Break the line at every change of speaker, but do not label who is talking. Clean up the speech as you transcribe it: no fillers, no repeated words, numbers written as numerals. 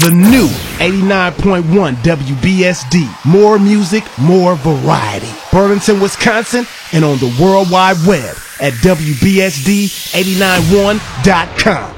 the new 89.1 WBSD. More music, more variety. Burlington, Wisconsin, and on the World Wide Web at WBSD891.com.